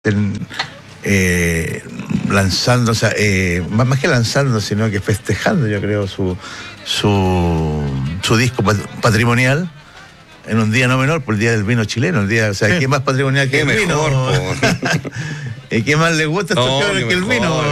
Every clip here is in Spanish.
lanzando, o sea, más que lanzando, sino que festejando, yo creo, su disco patrimonial en un día no menor, por el Día del Vino Chileno, el día, o sea, ¿qué más patrimonial que el vino? ¿Y qué más le gusta a estos cabros que el vino?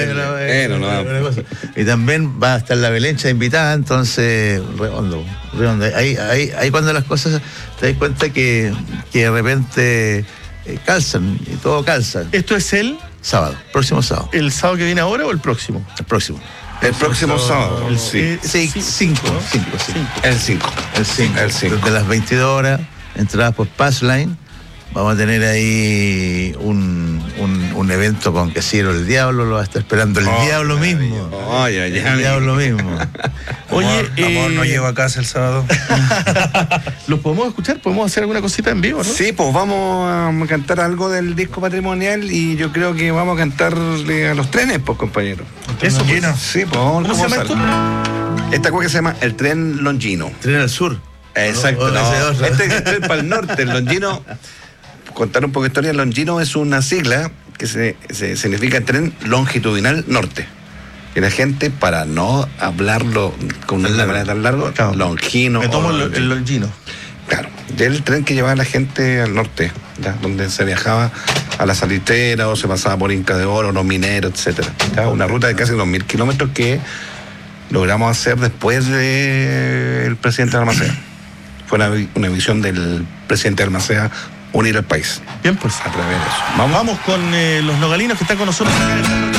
Y también va a estar la Belencha invitada, entonces, redondo. Ahí cuando las cosas te das cuenta que de repente calzan, y todo calza. ¿Esto es el sábado, próximo sábado? ¿El sábado que viene ahora o el próximo? El próximo. El próximo sábado. El 5. El 5. Desde las 22 horas, entradas por Passline. Vamos a tener ahí un evento con Quesero el Diablo, lo va a estar esperando el Diablo mismo. El Diablo mismo. Oye, amor, no llego a casa el sábado. ¿Los podemos escuchar? ¿Podemos hacer alguna cosita en vivo, no? Sí, pues vamos a cantar algo del disco patrimonial y yo creo que vamos a cantarle a los trenes, pues, compañeros. Eso, pues. Sí, pues vamos. ¿Cómo se llama esto? Esta cosa que se llama el tren Longino. Tren al sur. Exacto. Este es para el norte, el Longino. Contar un poco de historia, Longino es una sigla que se significa tren longitudinal norte. Y la gente, para no hablarlo con una manera tan larga, claro, Longino. Me tomo el Longino. Claro, del tren que llevaba a la gente al norte, ¿ya? Donde se viajaba a la Salitera o se pasaba por Inca de Oro, los mineros, etcétera. Una ruta de casi 2.000 kilómetros que logramos hacer después del presidente de Balmaceda. Fue una visión del presidente de Balmaceda, unir al país. Bien, pues. A través de eso. Vamos con los nogalinos que están con nosotros acá en